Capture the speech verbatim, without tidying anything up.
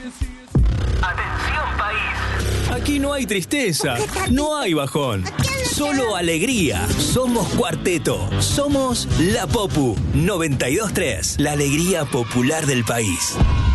Atención país. Aquí no hay tristeza, no hay bajón, solo alegría. Somos Cuarteto, somos La Popu noventa y dos punto tres, la alegría popular del país.